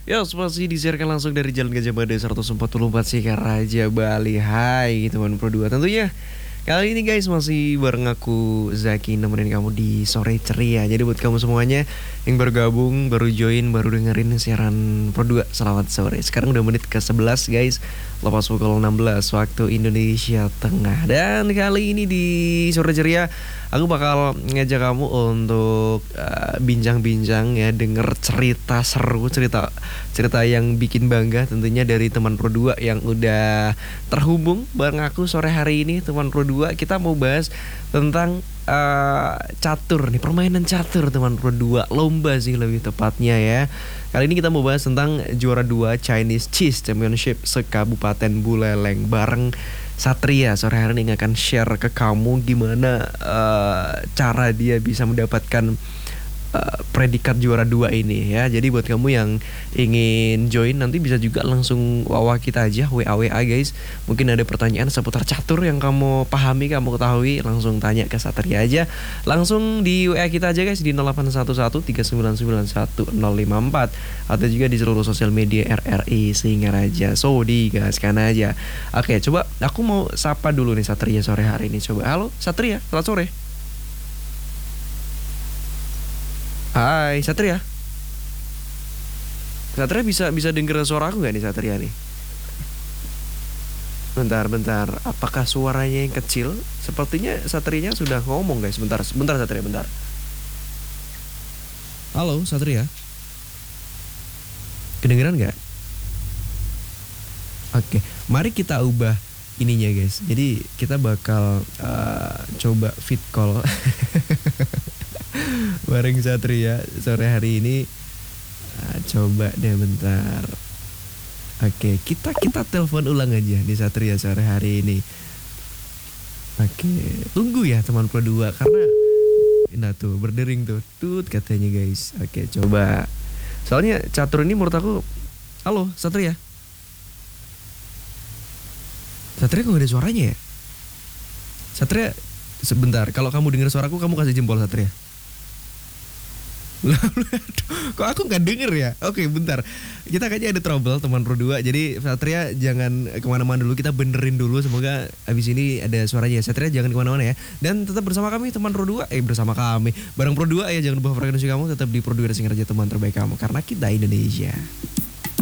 Ya, masih disiarkan langsung dari Jalan Gajah Mada 144 Sikaraja, Bali. Hai teman Pro 2 tentunya. Kali ini guys masih bareng aku Zaki nemenin kamu di sore ceria. Jadi buat kamu semuanya yang baru gabung, baru join, baru dengerin siaran Pro 2, selamat sore. Sekarang udah menit ke-11 guys. Lepas pukul 16 waktu Indonesia Tengah. Dan kali ini di sore ceria aku bakal ngajak kamu untuk bincang-bincang ya, denger cerita seru, cerita yang bikin bangga tentunya dari teman Pro 2 yang udah terhubung bareng aku sore hari ini. Teman Pro 2, kita mau bahas tentang catur nih, permainan catur teman Pro 2, lomba sih lebih tepatnya ya. Kali ini kita mau bahas tentang juara 2 Chinese Chess Championship se-Kabupaten Buleleng bareng Satria. Sore hari ini akan share ke kamu gimana cara dia bisa mendapatkan predikat juara 2 ini ya. Jadi buat kamu yang ingin join nanti bisa juga langsung WA kita aja, WA guys. Mungkin ada pertanyaan seputar catur yang kamu pahami, kamu ketahui, langsung tanya ke Satria aja. Langsung di WA kita aja guys di 081139911054 atau juga di seluruh sosial media RRI Singaraja. So digaskan aja. Oke, coba aku mau sapa dulu nih Satria sore hari ini. Coba halo Satria, selamat sore. Hai Satria. Satria bisa bisa denger suara aku nggak nih Satria nih? Bentar. Apakah suaranya yang kecil? Sepertinya Satrianya sudah ngomong guys. Bentar Satria, bentar. Halo Satria. Kedengeran nggak? Oke, mari kita ubah ininya guys. Jadi kita bakal coba fit call bareng Satria sore hari ini. Coba deh bentar. Oke, kita telepon ulang aja di Satria sore hari ini. Oke, tunggu ya teman Pro 2 karena nah tuh berdering tuh tut katanya guys. Oke, coba. Soalnya catur ini menurut aku. Halo Satria. Satria kok gak ada suaranya ya? Satria, sebentar. Kalau kamu dengar suaraku, kamu kasih jempol Satria. Kok aku gak denger ya? Oke bentar, kita kayaknya ada trouble teman Pro 2. Jadi Satria jangan kemana-mana dulu, kita benerin dulu. Semoga abis ini ada suaranya. Satria jangan kemana-mana ya. Dan tetap bersama kami teman Pro 2. Bersama kami bareng Pro 2 ya. Jangan lupa frekuensi kamu tetap di Pro 2 Singaraja, teman terbaik kamu. Karena kita Indonesia.